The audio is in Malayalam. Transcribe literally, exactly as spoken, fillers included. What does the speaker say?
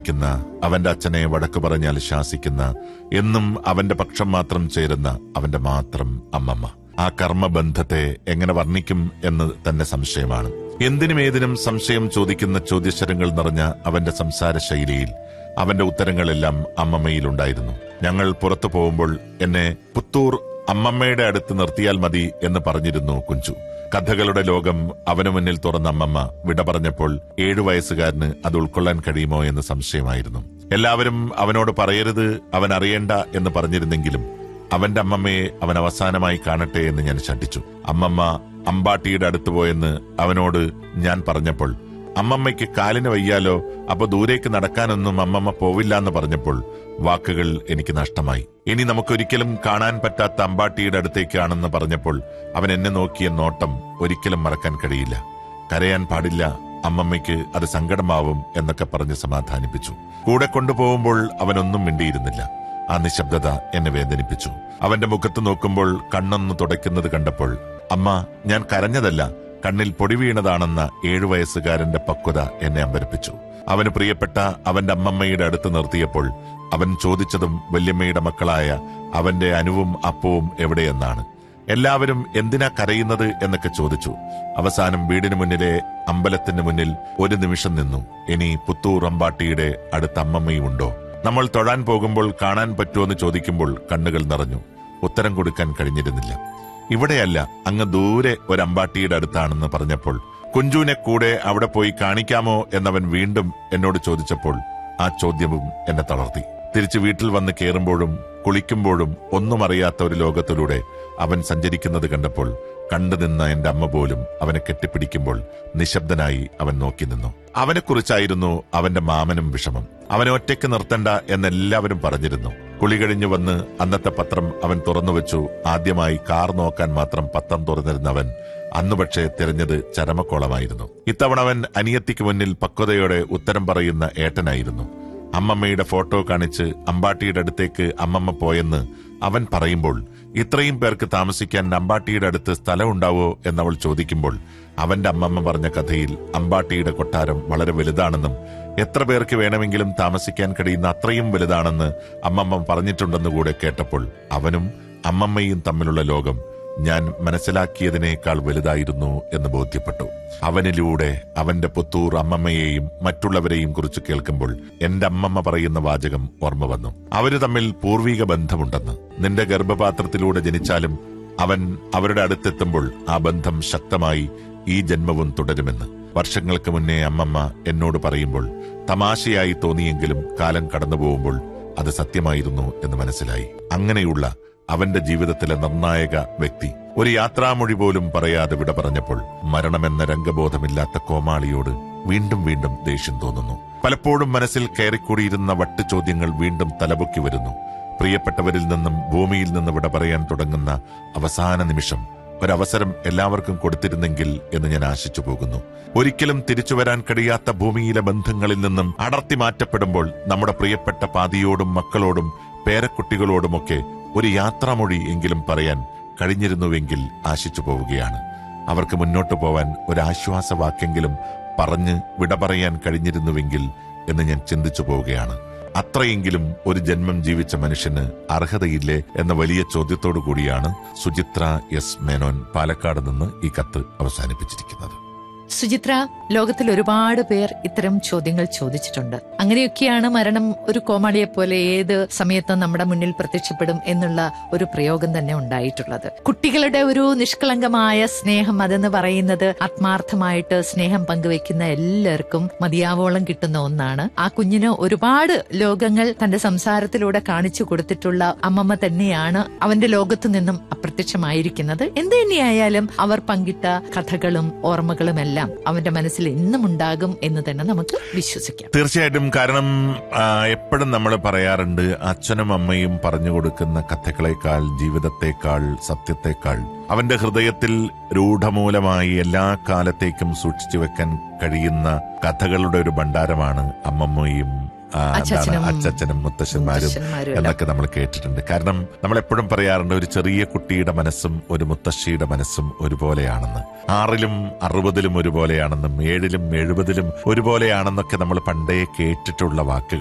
ക്കുന്ന അവന്റെ അച്ഛനെ വഴക്കു പറഞ്ഞാൽ ശാസിക്കുന്ന, എന്നും അവന്റെ പക്ഷം മാത്രം ചേരുന്ന അവന്റെ മാത്രം അമ്മമ്മ. ആ കർമ്മബന്ധത്തെ എങ്ങനെ വർണ്ണിക്കും എന്ന് തന്നെ സംശയമാണ്. എന്തിനും ഏതിനും സംശയം ചോദിക്കുന്ന ചോദ്യശരങ്ങൾ നിറഞ്ഞ അവന്റെ സംസാര ശൈലിയിൽ അവന്റെ ഉത്തരങ്ങളെല്ലാം അമ്മമ്മയിലുണ്ടായിരുന്നു. ഞങ്ങൾ പുറത്തു പോകുമ്പോൾ എന്നെ പുത്തൂർ അമ്മമ്മയുടെ അടുത്ത് നിർത്തിയാൽ മതി എന്ന് പറഞ്ഞിരുന്നു കുഞ്ചു. കഥകളുടെ ലോകം അവന് മുന്നിൽ തുറന്ന അമ്മമ്മ വിട പറഞ്ഞപ്പോൾ ഏഴു വയസ്സുകാരന് അത് ഉൾക്കൊള്ളാൻ കഴിയുമോ എന്ന് സംശയമായിരുന്നു. എല്ലാവരും അവനോട് പറയരുത്, അവൻ അറിയേണ്ട എന്ന് പറഞ്ഞിരുന്നെങ്കിലും അവന്റെ അമ്മമ്മയെ അവൻ അവസാനമായി കാണട്ടെ എന്ന് ഞാൻ ശഠിച്ചു. അമ്മമ്മ അമ്പാട്ടിയുടെ അടുത്ത് പോയെന്ന് അവനോട് ഞാൻ പറഞ്ഞപ്പോൾ, അമ്മമ്മയ്ക്ക് കാലിന് വയ്യാലോ, അപ്പൊ ദൂരേക്ക് നടക്കാനൊന്നും അമ്മമ്മ പോവില്ല എന്ന് പറഞ്ഞപ്പോൾ വാക്കുകൾ എനിക്ക് നഷ്ടമായി. ഇനി നമുക്കൊരിക്കലും കാണാൻ പറ്റാത്ത അമ്പാട്ടിയുടെ അടുത്തേക്കാണെന്ന് പറഞ്ഞപ്പോൾ അവൻ എന്നെ നോക്കിയ നോട്ടം ഒരിക്കലും മറക്കാൻ കഴിയില്ല. കരയാൻ പാടില്ല, അമ്മമ്മയ്ക്ക് അത് സങ്കടമാവും എന്നൊക്കെ പറഞ്ഞ് സമാധാനിപ്പിച്ചു. കൂടെ കൊണ്ടുപോകുമ്പോൾ അവനൊന്നും മിണ്ടിയിരുന്നില്ല. ആ നിശബ്ദത എന്നെ വേദനിപ്പിച്ചു. അവന്റെ മുഖത്ത് നോക്കുമ്പോൾ കണ്ണൊന്ന് തുടയ്ക്കുന്നത് കണ്ടപ്പോൾ, അമ്മ, ഞാൻ കരഞ്ഞതല്ല, കണ്ണിൽ പൊടി വീണതാണെന്ന ഏഴു വയസ്സുകാരന്റെ പക്വത എന്നെ അമ്പരപ്പിച്ചു. അവന് പ്രിയപ്പെട്ട അവന്റെ അമ്മമ്മയുടെ അടുത്ത് നിർത്തിയപ്പോൾ അവൻ ചോദിച്ചതും വല്യമ്മയുടെ മക്കളായ അവന്റെ അനുവും അപ്പവും എവിടെയെന്നാണ്. എല്ലാവരും എന്തിനാ കരയുന്നത് എന്നൊക്കെ ചോദിച്ചു. അവസാനം വീടിന് മുന്നിലെ അമ്പലത്തിന് മുന്നിൽ ഒരു നിമിഷം നിന്നു. ഇനി പുത്തൂർ അമ്പാട്ടിയുടെ അടുത്ത അമ്മമ്മയുമുണ്ടോ? നമ്മൾ തൊഴാൻ പോകുമ്പോൾ കാണാൻ പറ്റുമെന്ന് ചോദിക്കുമ്പോൾ കണ്ണുകൾ നിറഞ്ഞു. ഉത്തരം കൊടുക്കാൻ കഴിഞ്ഞിരുന്നില്ല. ഇവിടെയല്ല, അങ്ങ് ദൂരെ ഒരു അമ്പാട്ടിയുടെ അടുത്താണെന്ന് പറഞ്ഞപ്പോൾ, കുഞ്ചുവിനെ കൂടെ അവിടെ പോയി കാണിക്കാമോ എന്നവൻ വീണ്ടും എന്നോട് ചോദിച്ചപ്പോൾ ആ ചോദ്യവും എന്നെ തളർത്തി. തിരിച്ചു വീട്ടിൽ വന്ന് കയറുമ്പോഴും കുളിക്കുമ്പോഴും ഒന്നും അറിയാത്ത ഒരു ലോകത്തിലൂടെ അവൻ സഞ്ചരിക്കുന്നത് കണ്ടപ്പോൾ കണ്ടുനിന്ന എന്റെ അമ്മ പോലും അവനെ കെട്ടിപ്പിടിക്കുമ്പോൾ നിശബ്ദനായി അവൻ നോക്കി നിന്നു. അവനെക്കുറിച്ചായിരുന്നു അവന്റെ മാമനും വിഷമം. അവനെ ഒറ്റയ്ക്ക് നിർത്തണ്ട എന്നെല്ലാവരും പറഞ്ഞിരുന്നു. കുളി കഴിഞ്ഞു വന്ന് അന്നത്തെ പത്രം അവൻ തുറന്നുവെച്ചു. ആദ്യമായി കാർ നോക്കാൻ മാത്രം പത്രം തുറന്നിരുന്നവൻ അന്നു പക്ഷേ തിരഞ്ഞത് ചരമക്കോളമായിരുന്നു. ഇത്തവണ അവൻ അനിയത്തിക്ക് മുന്നിൽ പക്വതയോടെ ഉത്തരം പറയുന്ന ഏട്ടനായിരുന്നു. അമ്മമ്മയുടെ ഫോട്ടോ കാണിച്ച് അമ്പാട്ടിയുടെ അടുത്തേക്ക് അമ്മമ്മ പോയെന്ന് അവൻ പറയുമ്പോൾ, ഇത്രയും പേർക്ക് താമസിക്കാൻ അമ്പാട്ടിയുടെ അടുത്ത് സ്ഥലമുണ്ടാവോ എന്നവൾ ചോദിക്കുമ്പോൾ, അവന്റെ അമ്മമ്മ പറഞ്ഞ കഥയിൽ അമ്പാട്ടിയുടെ കൊട്ടാരം വളരെ വലുതാണെന്നും എത്ര പേർക്ക് വേണമെങ്കിലും താമസിക്കാൻ കഴിയുന്ന അത്രയും വലുതാണെന്ന് അമ്മമ്മ പറഞ്ഞിട്ടുണ്ടെന്ന് കൂടെ കേട്ടപ്പോൾ അവനും അമ്മമ്മയും തമ്മിലുള്ള ലോകം ഞാൻ മനസ്സിലാക്കിയതിനേക്കാൾ വലുതായിരുന്നു എന്ന് ബോധ്യപ്പെട്ടു. അവനിലൂടെ അവന്റെ പുത്തൂർ അമ്മമ്മയെയും മറ്റുള്ളവരെയും കുറിച്ച് കേൾക്കുമ്പോൾ എന്റെ അമ്മമ്മ പറയുന്ന വാചകം ഓർമ്മ വന്നു. അവര് തമ്മിൽ പൂർവിക ബന്ധമുണ്ടെന്ന്. നിന്റെ ഗർഭപാത്രത്തിലൂടെ ജനിച്ചാലും അവൻ അവരുടെ അടുത്തെത്തുമ്പോൾ ആ ബന്ധം ശക്തമായി ഈ ജന്മവും തുടരുമെന്ന്. വർഷങ്ങൾക്ക് മുന്നേ അമ്മമ്മ എന്നോട് പറയുമ്പോൾ തമാശയായി തോന്നിയെങ്കിലും കാലം കടന്നു പോകുമ്പോൾ അത് സത്യമായിരുന്നു എന്ന് മനസ്സിലായി. അങ്ങനെയുള്ള അവന്റെ ജീവിതത്തിലെ നിർണായക വ്യക്തി ഒരു യാത്രാമൊഴി പോലും പറയാതെ വിട പറഞ്ഞപ്പോൾ മരണമെന്ന രംഗബോധമില്ലാത്ത കോമാളിയോട് വീണ്ടും വീണ്ടും ദേഷ്യം തോന്നുന്നു. പലപ്പോഴും മനസ്സിൽ കയറിക്കൂടിയിരുന്ന വട്ട് ചോദ്യങ്ങൾ വീണ്ടും തലപൊക്കി വരുന്നു. പ്രിയപ്പെട്ടവരിൽ നിന്നും ഭൂമിയിൽ നിന്ന് വിട പറയാൻ തുടങ്ങുന്ന അവസാന നിമിഷം ഒരവസരം എല്ലാവർക്കും കൊടുത്തിരുന്നെങ്കിൽ എന്ന് ഞാൻ ആശിച്ചു പോകുന്നു. ഒരിക്കലും തിരിച്ചു വരാൻ കഴിയാത്ത ഭൂമിയിലെ ബന്ധങ്ങളിൽ നിന്നും അടർത്തി മാറ്റപ്പെടുമ്പോൾ നമ്മുടെ പ്രിയപ്പെട്ട പാതിയോടും മക്കളോടും പേരക്കുട്ടികളോടുമൊക്കെ ഒരു യാത്രാമൊഴി എങ്കിലും പറയാൻ കഴിഞ്ഞിരുന്നുവെങ്കിൽ ആശിച്ചു പോവുകയാണ്. അവർക്ക് മുന്നോട്ടു പോവാൻ ഒരാശ്വാസവാക്കെങ്കിലും പറഞ്ഞ് വിട പറയാൻ കഴിഞ്ഞിരുന്നുവെങ്കിൽ എന്ന് ഞാൻ ചിന്തിച്ചു പോവുകയാണ്. അത്രയെങ്കിലും ഒരു ജന്മം ജീവിച്ച മനുഷ്യന് അർഹതയില്ലേ എന്ന വലിയ ചോദ്യത്തോടു കൂടിയാണ് സുചിത്ര എസ് മേനോൻ പാലക്കാട് നിന്ന് ഈ കത്ത് അവസാനിപ്പിച്ചിരിക്കുന്നത്. സുചിത്ര, ലോകത്തിൽ ഒരുപാട് പേർ ഇത്തരം ചോദ്യങ്ങൾ ചോദിച്ചിട്ടുണ്ട്. അങ്ങനെയൊക്കെയാണ് മരണം ഒരു കോമാളിയെ പോലെ ഏത് സമയത്തും നമ്മുടെ മുന്നിൽ പ്രത്യക്ഷപ്പെടും എന്നുള്ള ഒരു പ്രയോഗം തന്നെ ഉണ്ടായിട്ടുള്ളത്. കുട്ടികളുടെ ഒരു നിഷ്കളങ്കമായ സ്നേഹം അതെന്ന് പറയുന്നത് ആത്മാർത്ഥമായിട്ട് സ്നേഹം പങ്കുവെക്കുന്ന എല്ലാവർക്കും മതിയാവോളം കിട്ടുന്ന ഒന്നാണ്. ആ കുഞ്ഞിന് ഒരുപാട് ലോകങ്ങൾ തന്റെ സംസാരത്തിലൂടെ കാണിച്ചു കൊടുത്തിട്ടുള്ള അമ്മമ്മ തന്നെയാണ് അവന്റെ ലോകത്തു നിന്നും അപ്രത്യക്ഷമായിരിക്കുന്നത്. എന്ത് തന്നെയായാലും അവർ പങ്കിട്ട കഥകളും ഓർമ്മകളും എല്ലാം അവന്റെ മനസ്സിൽ എന്നും ഉണ്ടാകും എന്ന് തന്നെ നമുക്ക് വിശ്വസിക്കാം. തീർച്ചയായിട്ടും. കാരണം എപ്പോഴും നമ്മൾ പറയാറുണ്ട്, അച്ഛനും അമ്മയും പറഞ്ഞു കൊടുക്കുന്ന കഥകളെക്കാൾ, ജീവിതത്തെക്കാൾ, സത്യത്തെക്കാൾ അവന്റെ ഹൃദയത്തിൽ രൂഢമൂലമായി എല്ലാ കാലത്തേക്കും സൂക്ഷിച്ചു വെക്കാൻ കഴിയുന്ന കഥകളുടെ ഒരു ഭണ്ഡാരമാണ് അമ്മമ്മയും ആ, എന്താണ് അച്ചാച്ചനും അച്ചച്ചനും മുത്തശ്ശന്മാരും മുത്തശ്ശന്മാരും എല്ലാം. എന്നൊക്കെ നമ്മൾ കേട്ടിട്ടുണ്ട്. കാരണം നമ്മൾ എപ്പോഴും പറയാറുണ്ട് ഒരു ചെറിയ കുട്ടിയുടെ മനസ്സും ഒരു മുത്തശ്ശിയുടെ മനസ്സും ഒരുപോലെയാണെന്ന്. ആറിലും അറുപതിലും ഒരുപോലെയാണെന്നും ഏഴിലും എഴുപതിലും ഒരുപോലെയാണെന്നൊക്കെ നമ്മൾ പണ്ടേ കേട്ടിട്ടുള്ള വാക്കുകൾ.